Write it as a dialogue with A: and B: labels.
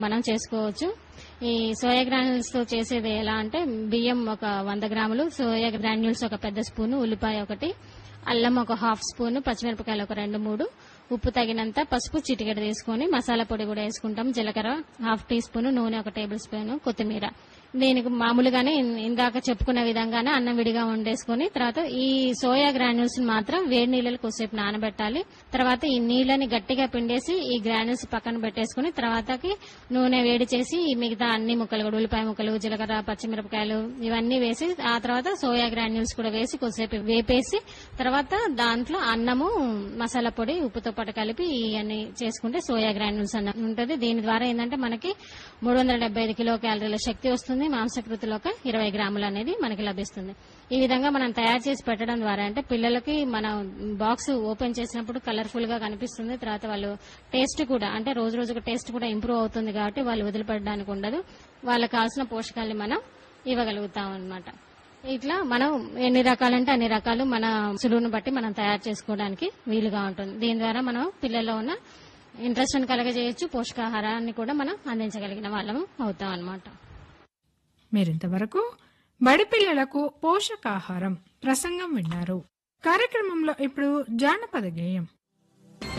A: మనం చేసుకోవచ్చు. ఈ సోయా గ్రాన్యూల్స్ తో చేసేది ఎలా అంటే బియ్యం ఒక 100 గ్రాములు, సోయా గ్రాన్యూల్స్ ఒక పెద్ద స్పూను, ఉల్లిపాయ ఒకటి, అల్లం ఒక హాఫ్ స్పూన్, పచ్చిమిరపకాయలు ఒక 2-3, ఉప్పు తగినంత, పసుపు చిటికెడు తీసుకొని మసాలా పొడి కూడా వేసుకుంటాం, జీలకర్ర హాఫ్ టీ స్పూన్, నూనె ఒక టేబుల్ స్పూన్, కొత్తిమీర. దీనికి మామూలుగానే ఇందాక చెప్పుకున్న విధంగానే అన్నం విడిగా వండేసుకుని తర్వాత ఈ సోయా గ్రాన్యూల్స్ మాత్రం వేడి నీళ్ళలో కొద్దిసేపు నానబెట్టాలి. తర్వాత ఈ నీళ్ళని గట్టిగా పిండేసి ఈ గ్రాన్యూల్స్ పక్కన పెట్టేసుకుని తర్వాతకి నూనె వేడి చేసి ఈ మిగతా అన్ని ముక్కలు కూడా ఉల్లిపాయ ముక్కలు, జీలకర్ర, పచ్చిమిరపకాయలు ఇవన్నీ వేసి ఆ తర్వాత సోయా గ్రాన్యూల్స్ కూడా వేసి కొద్దిసేపు వేపేసి తర్వాత దాంట్లో అన్నము, మసాలా పొడి, ఉప్పుతో పాటు కలిపి ఇవన్నీ చేసుకుంటే సోయా గ్రాన్యూల్స్ అన్నం ఉంటుంది. దీని ద్వారా ఏంటంటే మనకి 375 కిలో క్యాలరీల శక్తి వస్తుంది. మాంసకృతిలో ఒక 20 గ్రాములు అనేది మనకి లభిస్తుంది. ఈ విధంగా మనం తయారు చేసి పెట్టడం ద్వారా అంటే పిల్లలకి మన బాక్స్ ఓపెన్ చేసినప్పుడు కలర్ఫుల్ గా కనిపిస్తుంది. తర్వాత వాళ్ళు టేస్ట్ కూడా అంటే రోజు రోజుకు టేస్ట్ కూడా ఇంప్రూవ్ అవుతుంది కాబట్టి వాళ్ళు వదిలిపెట్టడానికి ఉండదు. వాళ్ళకి కావాల్సిన పోషకాలు మనం ఇవ్వగలుగుతాం అన్నమాట. ఇట్లా మనం ఎన్ని రకాలంటే అన్ని రకాలు మన సులువును బట్టి మనం తయారు చేసుకోవడానికి వీలుగా ఉంటుంది. దీని ద్వారా మనం పిల్లల్లో ఉన్న ఇంట్రెస్ట్ కలగజేయచ్చు, పోషకాహారాన్ని కూడా మనం అందించగలిగిన వాళ్ళము అవుతాం అన్నమాట.
B: మీరింతవరకు బడి పిల్లలకు పోషకాహారం ప్రసంగం విన్నారు. కార్యక్రమంలో ఇప్పుడు జానపద గేయం.